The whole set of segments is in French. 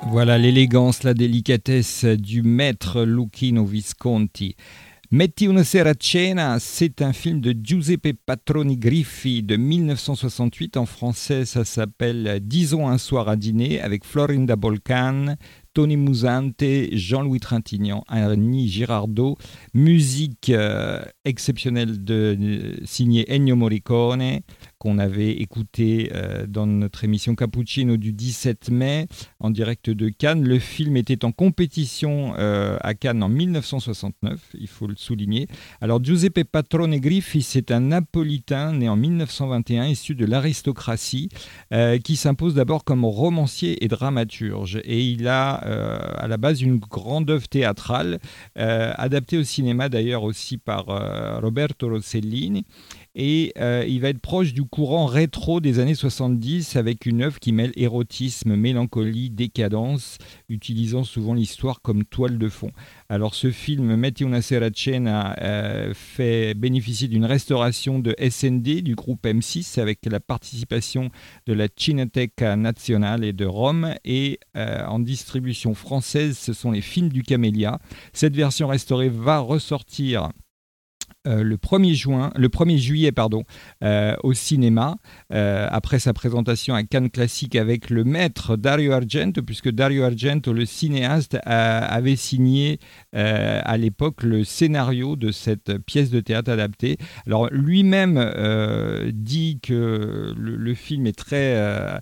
Voilà l'élégance, la délicatesse du maître Luchino Visconti. Metti una sera a cena, c'est un film de Giuseppe Patroni Griffi de 1968. En français, ça s'appelle Disons un soir à dîner avec Florinda Bolcan, Tony Musante, Jean-Louis Trintignant, Annie Girardot. Musique exceptionnelle signée Ennio Morricone, qu'on avait écouté dans notre émission Cappuccino du 17 mai en direct de Cannes. Le film était en compétition à Cannes en 1969, il faut le souligner. Alors Giuseppe Patrone Griffi, c'est un Napolitain né en 1921, issu de l'aristocratie, qui s'impose d'abord comme romancier et dramaturge. Et il a à la base une grande œuvre théâtrale, adaptée au cinéma d'ailleurs aussi par Roberto Rossellini. Et il va être proche du courant rétro des années 70 avec une œuvre qui mêle érotisme, mélancolie, décadence, utilisant souvent l'histoire comme toile de fond. Alors ce film, Metti una sera a cena, fait bénéficier d'une restauration de SND du groupe M6 avec la participation de la Cineteca Nazionale et de Rome. Et en distribution française, ce sont les films du Camélia. Cette version restaurée va ressortir le 1er juillet au cinéma, après sa présentation à Cannes Classique avec le maître Dario Argento, puisque Dario Argento, le cinéaste, avait signé à l'époque le scénario de cette pièce de théâtre adaptée. Alors lui-même dit que le film est très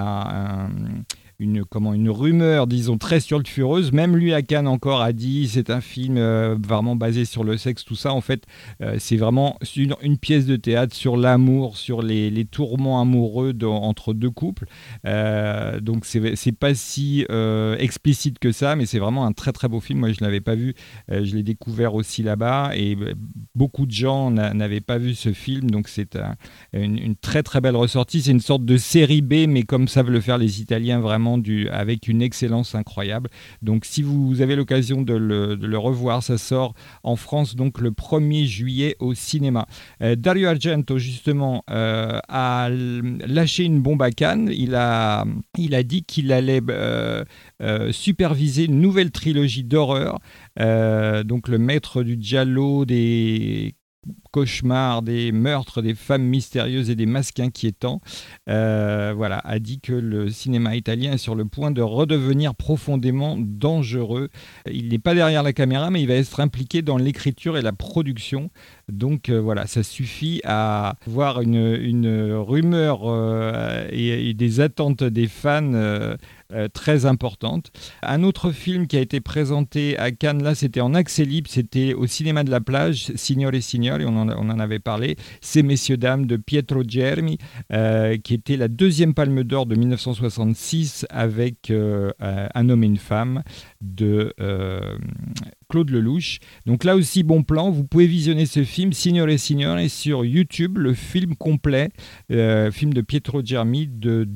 une rumeur, disons, très sulfureuse. Même lui à Cannes encore a dit c'est un film vraiment basé sur le sexe, tout ça. En fait, c'est vraiment une pièce de théâtre sur l'amour, sur les tourments amoureux entre deux couples. Donc c'est pas si explicite que ça, mais c'est vraiment un très très beau film. Moi je l'avais pas vu, je l'ai découvert aussi là-bas, et beaucoup de gens n'avaient pas vu ce film, donc c'est une très très belle ressortie. C'est une sorte de série B, mais comme savent le faire les Italiens, vraiment avec une excellence incroyable. Donc si vous avez l'occasion de le revoir, ça sort en France donc le 1er juillet au cinéma. Dario Argento justement a lâché une bombe à Cannes. Il a dit qu'il allait superviser une nouvelle trilogie d'horreur. Donc le maître du giallo, des cauchemars, des meurtres, des femmes mystérieuses et des masques inquiétants, a dit que le cinéma italien est sur le point de redevenir profondément dangereux. Il n'est pas derrière la caméra, mais il va être impliqué dans l'écriture et la production. Donc ça suffit à voir une rumeur et des attentes des fans très importante. Un autre film qui a été présenté à Cannes, là c'était en accès libre, c'était au cinéma de la plage, Signore et Signori, on en avait parlé, C'est Messieurs Dames de Pietro Germi, qui était la deuxième Palme d'Or de 1966 avec Un homme et une femme de Claude Lelouch. Donc là aussi, bon plan, vous pouvez visionner ce film, Signore et Signori, sur YouTube, le film complet, film de Pietro Germi de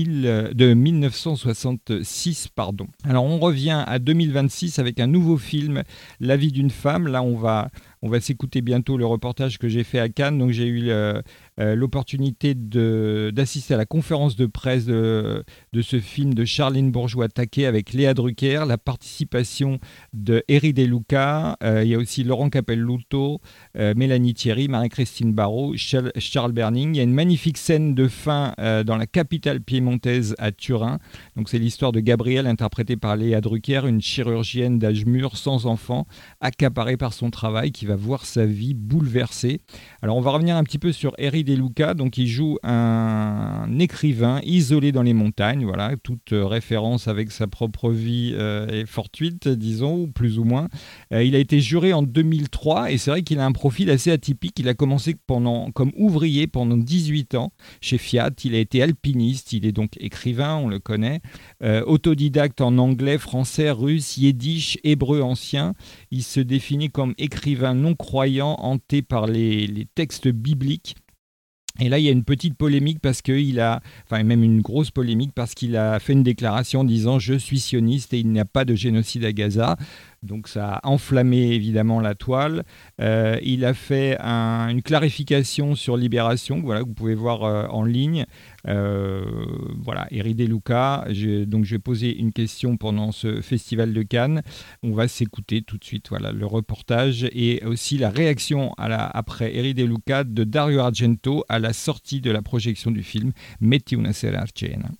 1966. Alors on revient à 2026 avec un nouveau film, La vie d'une femme. Là on va s'écouter bientôt le reportage que j'ai fait à Cannes. Donc j'ai eu l'opportunité d'assister à la conférence de presse de ce film de Charline Bourgeois-Taquet avec Léa Drucker, la participation de Eri De Luca, il y a aussi Laurent Capelluto, Mélanie Thierry, Marie-Christine Barrault, Charles Berning. Il y a une magnifique scène de fin dans la capitale piémontaise à Turin. Donc c'est l'histoire de Gabrielle, interprétée par Léa Drucker, une chirurgienne d'âge mûr, sans enfant, accaparée par son travail, qui va voir sa vie bouleversée. Alors on va revenir un petit peu sur Eri De Luca. Donc il joue un écrivain isolé dans les montagnes. Voilà, toute référence avec sa propre vie est fortuite, disons, ou plus ou moins. Il a été juré en 2003 et c'est vrai qu'il a un profil assez atypique. Il a commencé comme ouvrier pendant 18 ans chez Fiat. Il a été alpiniste, il est donc écrivain, on le connaît, autodidacte en anglais, français, russe, yiddish, hébreu ancien. Il se définit comme écrivain non-croyant, hanté par les textes bibliques. Et là, il y a une petite polémique même une grosse polémique, parce qu'il a fait une déclaration disant « Je suis sioniste et il n'y a pas de génocide à Gaza ». Donc ça a enflammé évidemment la toile. Il a fait une clarification sur Libération, que vous pouvez voir en ligne. Voilà, Eri De Luca. Donc je vais poser une question pendant ce festival de Cannes. On va s'écouter tout de suite le reportage et aussi la réaction après Eri De Luca de Dario Argento à la sortie de la projection du film Metti una sera a cena.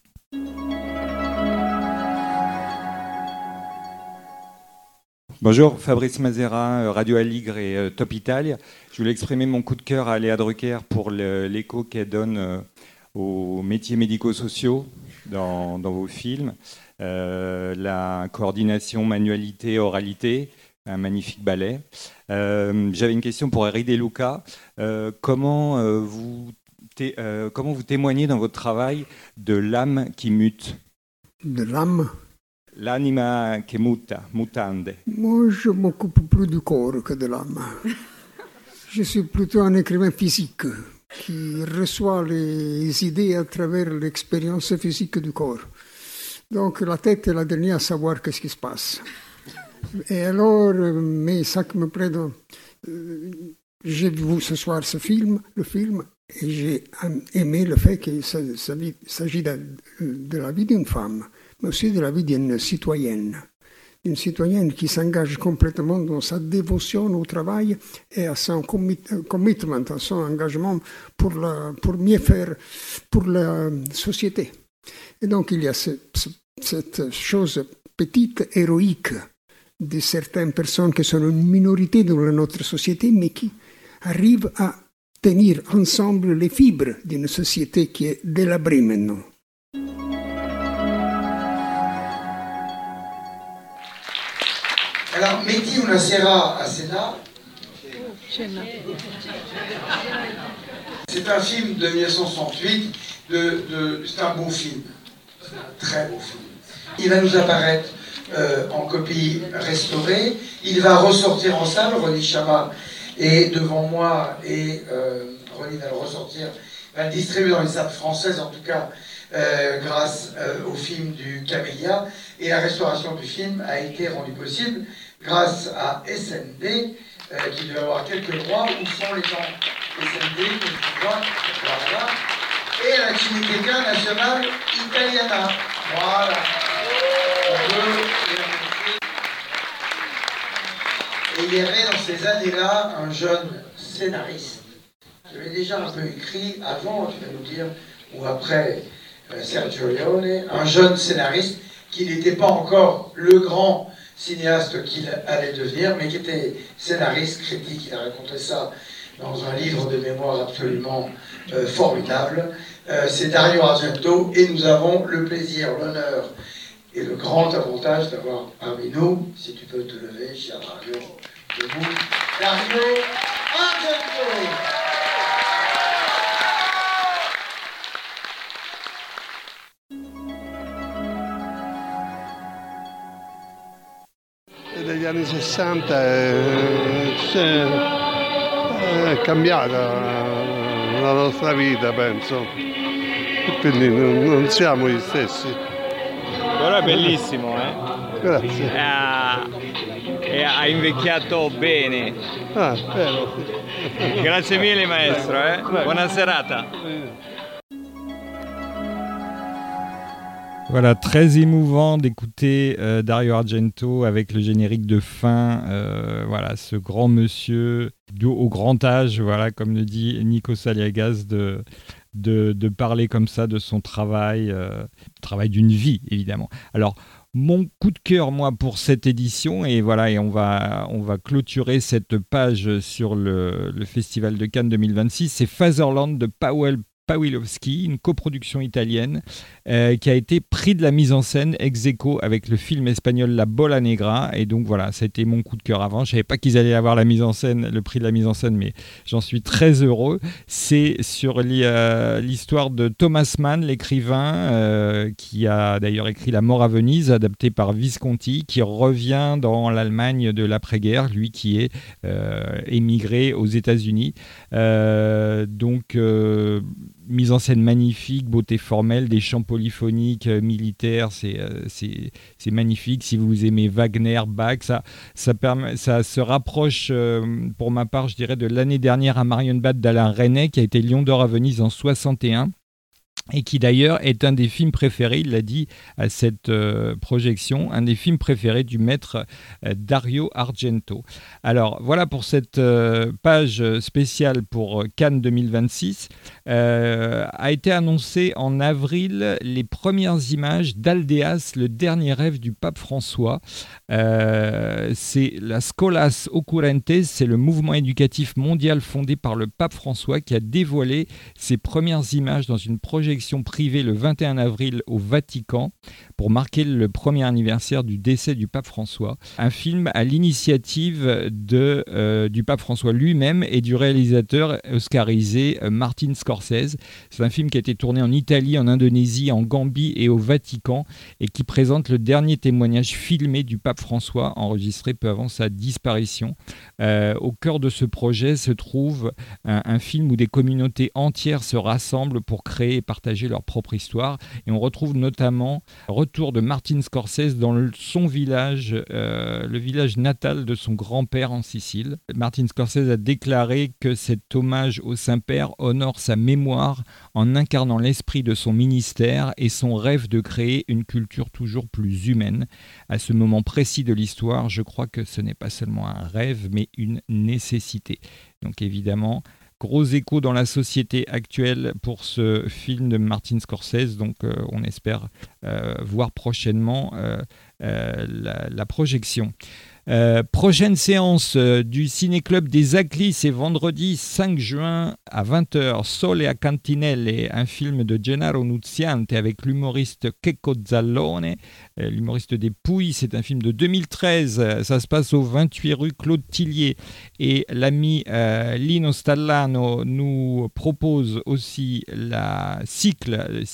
Bonjour, Fabrice Mazera, Radio Aligre et Top Italia. Je voulais exprimer mon coup de cœur à Léa Drucker pour l'écho qu'elle donne aux métiers médico-sociaux dans vos films. La coordination manualité-oralité, un magnifique ballet. J'avais une question pour Eri De Luca. Comment vous témoignez dans votre travail de l'âme qui mute? De l'âme? L'anima che mutande. Moi, je m'occupe plus du corps que de l'âme. Je suis plutôt un écrivain physique qui reçoit les idées à travers l'expérience physique du corps. Donc la tête est la dernière à savoir qu'est-ce qui se passe. Et alors, mais ça qui me plaît, j'ai vu ce soir le film, et j'ai aimé le fait qu'il s'agit de la vie d'une femme, mais aussi de la vie d'une citoyenne qui s'engage complètement dans sa dévotion au travail et à son commitment, à son engagement pour mieux faire pour la société. Et donc il y a cette chose petite, héroïque, de certaines personnes qui sont une minorité dans notre société, mais qui arrivent à tenir ensemble les fibres d'une société qui est délabrée maintenant. Alors, Metti una sera a cena, c'est un film de 1968, c'est un beau film, c'est un très beau film. Il va nous apparaître en copie restaurée, il va ressortir en salle, Ronny Chama est devant moi et Ronny va le ressortir, va le distribuer dans les salles françaises en tout cas, grâce au film du Camélia, et la restauration du film a été rendue possible grâce à SND, qui devait avoir quelques droits. Où sont les gens SND, voilà. Et la Cineteca Nazionale Italiana. Voilà. Et il y avait dans ces années-là un jeune scénariste. J'avais déjà un peu écrit avant, tu vas nous dire, ou après Sergio Leone, un jeune scénariste qui n'était pas encore le grand cinéaste qu'il allait devenir, mais qui était scénariste, critique. Il a raconté ça dans un livre de mémoire absolument formidable. C'est Dario Argento, et nous avons le plaisir, l'honneur et le grand avantage d'avoir parmi nous, si tu peux te lever, cher Dario, debout, Dario Argento. Negli anni 60 è cambiata la nostra vita, penso, quindi non siamo gli stessi. Però è bellissimo, Grazie. Ha invecchiato bene. Spero. Grazie mille maestro, Buona serata. Voilà, très émouvant d'écouter Dario Argento avec le générique de fin. Voilà, ce grand monsieur au grand âge, voilà, comme le dit Nico Saliagas, de parler comme ça de son travail, travail d'une vie, évidemment. Alors, mon coup de cœur, moi, pour cette édition, et voilà, et on va clôturer cette page sur le Festival de Cannes 2026, c'est Fatherland de Paweł Pawłowski, une coproduction italienne qui a été prix de la mise en scène ex aequo avec le film espagnol La Bola Negra. Et donc voilà, ça a été mon coup de cœur avant. Je ne savais pas qu'ils allaient avoir le prix de la mise en scène, mais j'en suis très heureux. C'est sur l'histoire de Thomas Mann, l'écrivain, qui a d'ailleurs écrit La Mort à Venise, adapté par Visconti, qui revient dans l'Allemagne de l'après-guerre, lui qui est émigré aux États-Unis. Mise en scène magnifique, beauté formelle, des chants polyphoniques militaires, c'est magnifique. Si vous aimez Wagner, Bach, ça se rapproche, pour ma part, je dirais, de l'année dernière à Marienbad d'Alain Resnais, qui a été Lion d'Or à Venise en 61. et qui d'ailleurs est un des films préférés, il l'a dit à cette projection, un des films préférés du maître Dario Argento. Alors voilà pour cette page spéciale pour Cannes 2026. A été annoncé en avril les premières images d'Aldeas, le dernier rêve du pape François. C'est la Scholas Occurrentes, c'est le mouvement éducatif mondial fondé par le pape François qui a dévoilé ses premières images dans une projection privée le 21 avril au Vatican pour marquer le premier anniversaire du décès du pape François. Un film à l'initiative du pape François lui-même et du réalisateur oscarisé Martin Scorsese. C'est un film qui a été tourné en Italie, en Indonésie, en Gambie et au Vatican et qui présente le dernier témoignage filmé du pape François enregistré peu avant sa disparition. Au cœur de ce projet se trouve un film où des communautés entières se rassemblent pour créer et partager leur propre histoire. Et on retrouve notamment retour de Martin Scorsese dans son village, le village natal de son grand-père en Sicile. Martin Scorsese a déclaré que cet hommage au Saint-Père honore sa mémoire en incarnant l'esprit de son ministère et son rêve de créer une culture toujours plus humaine. À ce moment précis de l'histoire, je crois que ce n'est pas seulement un rêve, mais une nécessité. Donc évidemment, gros écho dans la société actuelle pour ce film de Martin Scorsese, donc on espère voir prochainement la projection. Prochaine séance du Ciné-Club des Aclis, c'est vendredi 5 juin à 20h, Sole a Cantinelle, un film de Gennaro Nunziante avec l'humoriste Checco Zalone, l'humoriste des Pouilles. C'est un film de 2013, ça se passe au 28 rue Claude Tillier et l'ami Lino Stallano nous propose aussi deux cycles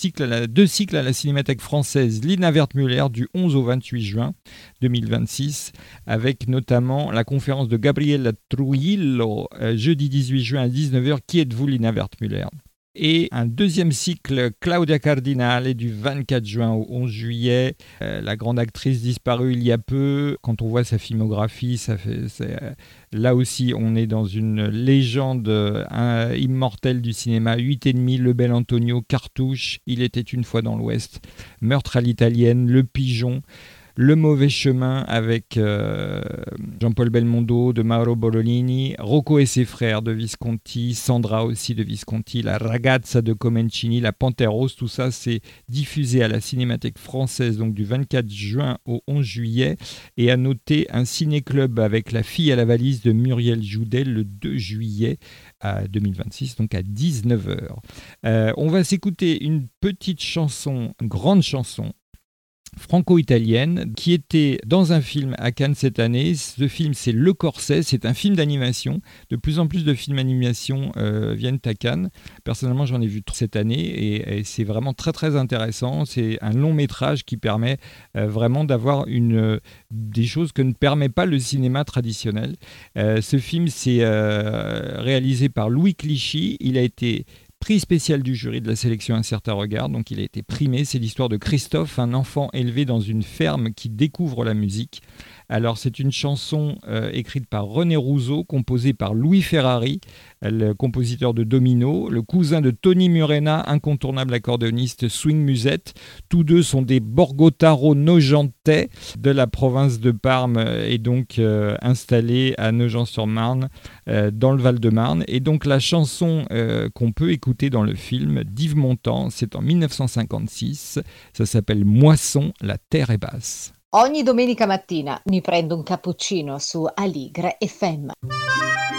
à la Cinémathèque française Lina Wertmüller du 11 au 28 juin 2026 avec notamment la conférence de Gabriella Trujillo jeudi 18 juin à 19h. Qui êtes-vous, Lina Wertmüller? Et un deuxième cycle, Claudia Cardinale, du 24 juin au 11 juillet. La grande actrice disparue il y a peu. Quand on voit sa filmographie, là aussi, on est dans une légende immortelle du cinéma. 8,5, Le Bel Antonio, Cartouche, Il était une fois dans l'Ouest, Meurtre à l'italienne, Le Pigeon, Le Mauvais Chemin avec Jean-Paul Belmondo de Mauro Borolini, Rocco et ses frères de Visconti, Sandra aussi de Visconti, La Ragazza de Comencini, La Panthère Rose, tout ça c'est diffusé à la Cinémathèque française donc du 24 juin au 11 juillet. Et à noter un ciné-club avec La Fille à la valise de Muriel Joudel le 2 juillet 2026, donc à 19h. On va s'écouter une petite chanson, une grande chanson, franco-italienne qui était dans un film à Cannes cette année. Ce film, c'est Le Corset, c'est un film d'animation. De plus en plus de films d'animation viennent à Cannes. Personnellement, j'en ai vu 3 cette année et c'est vraiment très très intéressant. C'est un long métrage qui permet vraiment d'avoir des choses que ne permet pas le cinéma traditionnel. Ce film, c'est réalisé par Louis Clichy. Il a été prix spécial du jury de la sélection Un certain regard, donc il a été primé. C'est l'histoire de Christophe, un enfant élevé dans une ferme qui découvre la musique. Alors c'est une chanson écrite par René Rousseau, composée par Louis Ferrari, le compositeur de Domino, le cousin de Tony Murena, incontournable accordéoniste swing musette. Tous deux sont des Borgotaro nojentais de la province de Parme et donc installés à Nogent-sur-Marne, dans le Val-de-Marne. Et donc la chanson qu'on peut écouter dans le film d'Yves Montand, c'est en 1956, ça s'appelle Moisson, la terre est basse. Ogni domenica mattina mi prendo un cappuccino su Aligre FM.